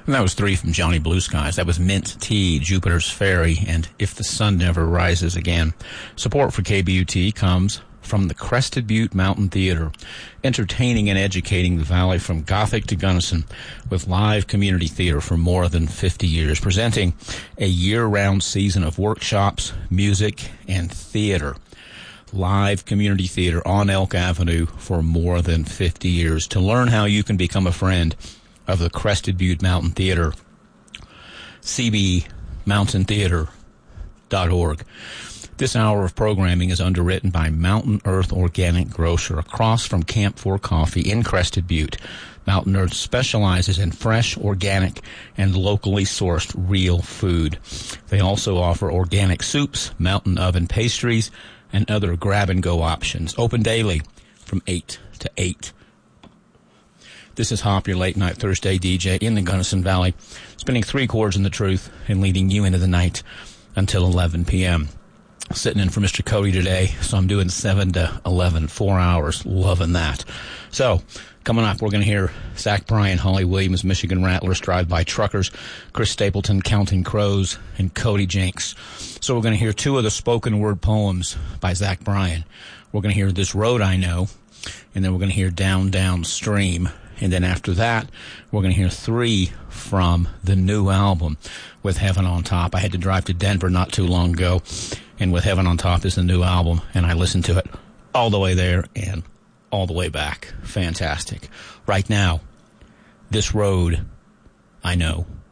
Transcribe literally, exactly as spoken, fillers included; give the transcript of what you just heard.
And that was three from Johnny Blue Skies. That was Mint Tea, Jupiter's Ferry, and If the Sun Never Rises Again. Support for K B U T comes from the Crested Butte Mountain Theater, entertaining and educating the valley from Gothic to Gunnison with live community theater for more than fifty years, presenting a year-round season of workshops, music, and theater. Live community theater on Elk Avenue for more than fifty years. To learn how you can become a friend of the Crested Butte Mountain Theater, c b mountain theater dot org. This hour of programming is underwritten by Mountain Earth Organic Grocer across from Camp Four Coffee in Crested Butte. Mountain Earth specializes in fresh, organic, and locally sourced real food. They also offer organic soups, mountain oven pastries, and other grab-and-go options. Open daily from eight to eight. This is Hop, your late-night Thursday D J in the Gunnison Valley, spinning three chords in the truth and leading you into the night until eleven p.m. Sitting in for Mister Cody today, so I'm doing seven to eleven, four hours. Loving that. So, coming up, we're going to hear Zach Bryan, Holly Williams, Michigan Rattlers, Drive-By Truckers, Chris Stapleton, Counting Crows, and Cody Jenks. So we're going to hear two of the spoken word poems by Zach Bryan. We're going to hear This Road I Know, and then we're going to hear Down, Downstream. And then after that, we're going to hear three from the new album, With Heaven on Top. I had to drive to Denver not too long ago, and With Heaven on Top is the new album, and I listened to it all the way there and all the way back. Fantastic. Right now, This Road I Know.